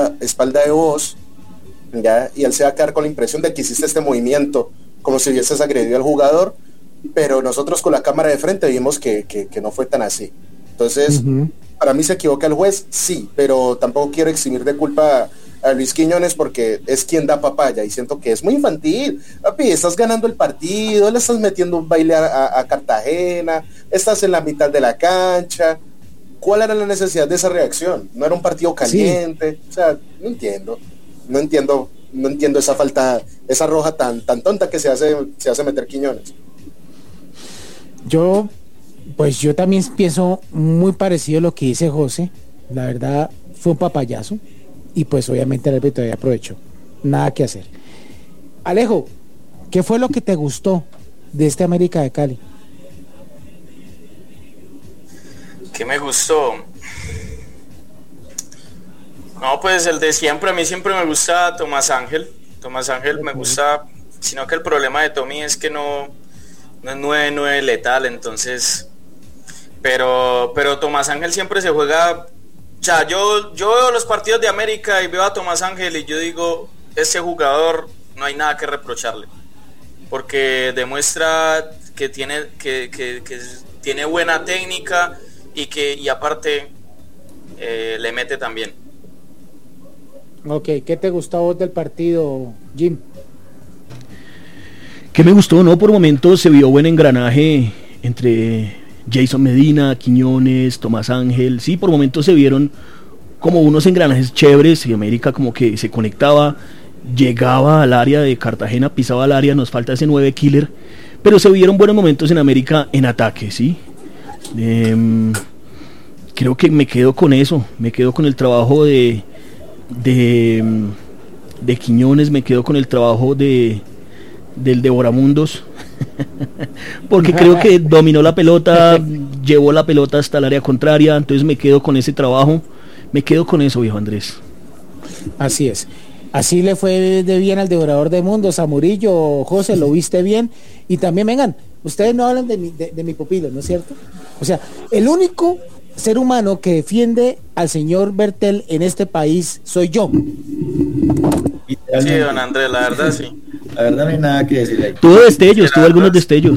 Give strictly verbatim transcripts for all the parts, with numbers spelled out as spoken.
espalda, espalda de vos, ¿ya? Y él se va a quedar con la impresión de que hiciste este movimiento como si hubieses agredido al jugador, pero nosotros con la cámara de frente vimos que, que, que no fue tan así. Entonces, uh-huh. para mí se equivoca el juez, sí, pero tampoco quiero eximir de culpa a Luis Quiñones porque es quien da papaya y siento que es muy infantil. Papi, estás ganando el partido, le estás metiendo un baile a, a, a Cartagena, estás en la mitad de la cancha. ¿Cuál era la necesidad de esa reacción? No era un partido caliente, sí. O sea, no entiendo, no entiendo, no entiendo esa falta, esa roja tan, tan tonta que se hace, se hace meter Quiñones. Yo, pues yo también pienso muy parecido a lo que dice José. La verdad, fue un papayazo. Y pues obviamente el árbitro ya aprovechó. Nada que hacer. Alejo, ¿qué fue lo que te gustó de este América de Cali? ¿Qué me gustó? No, pues el de siempre. A mí siempre me gusta Tomás Ángel. Tomás Ángel okay. me gusta, sino que el problema de Tommy es que no, no es nueve nueve letal, entonces... Pero, pero Tomás Ángel siempre se juega... O sea, yo, yo veo los partidos de América y veo a Tomás Ángel y yo digo, ese jugador no hay nada que reprocharle, porque demuestra que tiene, que, que, que tiene buena técnica y que y aparte eh, le mete también. Ok, ¿qué te gustó a vos del partido, Jim? ¿Qué me gustó? No, por momentos se vio buen engranaje entre Jason Medina, Quiñones, Tomás Ángel. Sí, por momentos se vieron como unos engranajes chéveres y América como que se conectaba, llegaba al área de Cartagena, pisaba al área, nos falta ese nueve killer, pero se vieron buenos momentos en América en ataque, ¿sí? Eh, creo que me quedo con eso, me quedo con el trabajo de de, de Quiñones, me quedo con el trabajo de del Devoramundos porque creo que dominó la pelota, llevó la pelota hasta el área contraria, entonces me quedo con ese trabajo, me quedo con eso, viejo Andrés. Así es, así le fue de bien al Devorador de Mundos, a Murillo. José, lo viste bien, y también vengan, ustedes no hablan de mi, de, de mi pupilo, ¿no es cierto? O sea, el único ser humano que defiende al señor Bertel en este país soy yo. Sí, don Andrés, la verdad sí. La verdad no hay nada que decir ahí. Tuvo destellos, tuvo algunos destellos.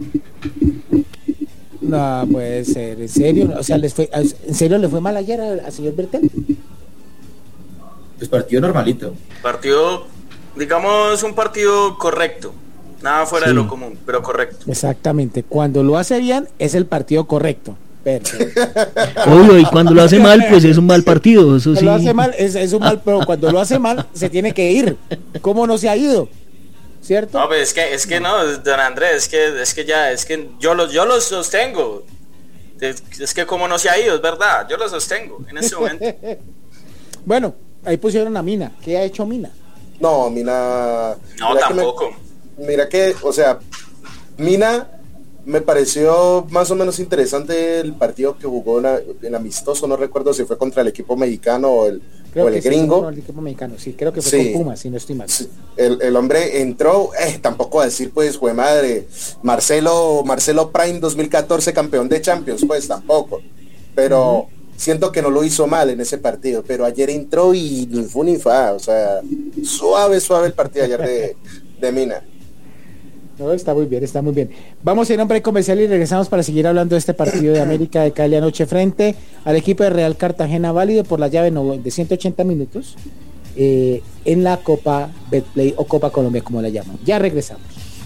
No puede ser, en serio, o sea, les fue, ¿en serio le fue mal ayer al, al señor Bertel? Pues partido normalito. Partido, digamos, un partido correcto. Nada fuera sí. de lo común, pero correcto. Exactamente, cuando lo hace bien es el partido correcto. Obvio, y cuando lo hace mal, pues es un mal partido. Eso cuando sí. lo hace mal, es, es un mal, pero cuando lo hace mal, se tiene que ir. ¿Cómo no se ha ido? ¿Cierto? No, pero es que, es que no, don Andrés, es que, es que ya, es que yo los, yo los sostengo. Es, es que como no se ha ido, es verdad, yo los sostengo en este momento. Bueno, ahí pusieron a Mina. ¿Qué ha hecho Mina? No, Mina. No, tampoco. Que me, mira que, o sea, Mina. Me pareció más o menos interesante el partido que jugó en, en amistoso, no recuerdo si fue contra el equipo mexicano o el, creo o el que gringo. Sí, el equipo mexicano, sí, creo que fue sí. con Pumas, si no estoy mal. Sí. El, el hombre entró, eh, tampoco a decir pues, jue madre, Marcelo, Marcelo Prime dos mil catorce campeón de Champions, pues tampoco. Pero uh-huh. siento que no lo hizo mal en ese partido, pero ayer entró y ni fu ni fa, o sea, suave, suave el partido ayer de, de Mina. No, está muy bien, está muy bien. Vamos a ir a un break comercial y regresamos para seguir hablando de este partido de América de Cali anoche frente al equipo de Real Cartagena, válido por la llave de ciento ochenta minutos eh, en la Copa Betplay o Copa Colombia, como la llaman. Ya regresamos.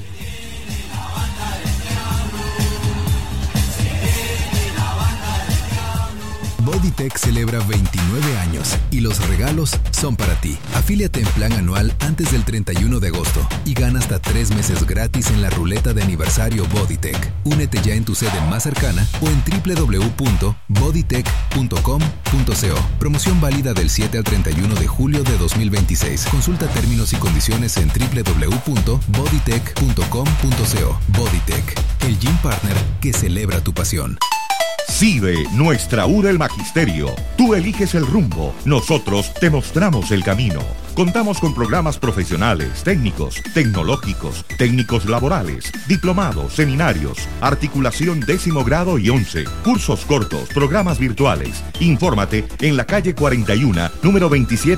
Bodytech celebra veintinueve años y los regalos son para ti. Afíliate en plan anual antes del treinta y uno de agosto y gana hasta tres meses gratis en la ruleta de aniversario Bodytech. Únete ya en tu sede más cercana o en doble u doble u doble u punto bodytech punto com punto co. Promoción válida del siete al treinta y uno de julio de dos mil veintiséis. Consulta términos y condiciones en doble u doble u doble u punto bodytech punto com punto co. Bodytech, el gym partner que celebra tu pasión. Sigue nuestra U del Magisterio. Tú eliges el rumbo, nosotros te mostramos el camino. Contamos con programas profesionales, técnicos, tecnológicos, técnicos laborales, diplomados, seminarios, articulación décimo grado y once, cursos cortos, programas virtuales. Infórmate en la calle cuarenta y uno, número veintisiete.